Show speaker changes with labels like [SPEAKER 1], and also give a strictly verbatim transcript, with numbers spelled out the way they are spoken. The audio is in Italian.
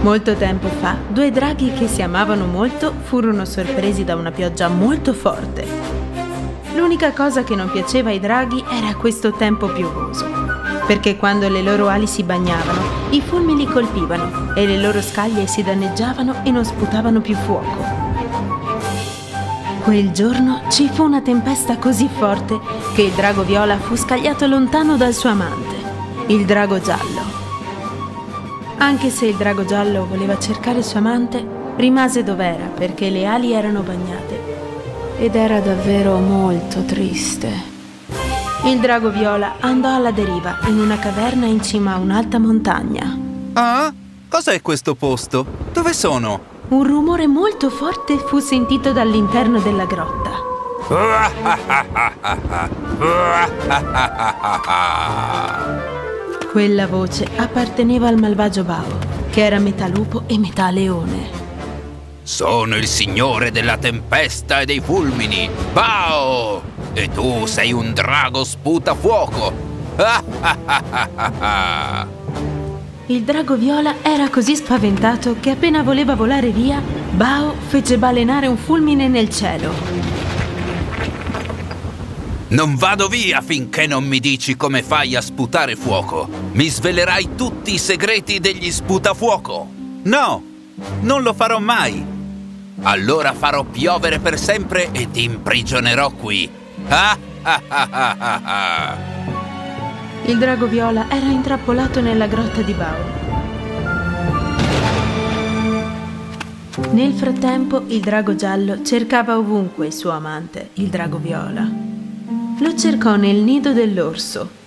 [SPEAKER 1] Molto tempo fa, due draghi che si amavano molto furono sorpresi da una pioggia molto forte. L'unica cosa che non piaceva ai draghi era questo tempo piovoso, perché quando le loro ali si bagnavano, i fulmini li colpivano e le loro scaglie si danneggiavano e non sputavano più fuoco. Quel giorno ci fu una tempesta così forte che il drago viola fu scagliato lontano dal suo amante, il drago giallo. Anche se il drago giallo voleva cercare il suo amante, rimase dov'era perché le ali erano bagnate. Ed era davvero molto triste. Il drago viola andò alla deriva in una caverna in cima a un'alta montagna.
[SPEAKER 2] Ah? Cos'è questo posto? Dove sono?
[SPEAKER 1] Un rumore molto forte fu sentito dall'interno della grotta. Quella voce apparteneva al malvagio Bao, che era metà lupo e metà leone.
[SPEAKER 3] Sono il signore della tempesta e dei fulmini, Bao! E tu sei un drago sputafuoco!
[SPEAKER 1] Il drago viola era così spaventato che appena voleva volare via, Bao fece balenare un fulmine nel cielo.
[SPEAKER 3] Non vado via finché non mi dici come fai a sputare fuoco. Mi svelerai tutti i segreti degli sputafuoco.
[SPEAKER 2] No, non lo farò mai.
[SPEAKER 3] Allora farò piovere per sempre e ti imprigionerò qui. Ah, ah, ah, ah, ah, ah.
[SPEAKER 1] Il drago viola era intrappolato nella grotta di Bao. Nel frattempo, il drago giallo cercava ovunque il suo amante, il drago viola. Lo cercò nel nido dell'orso,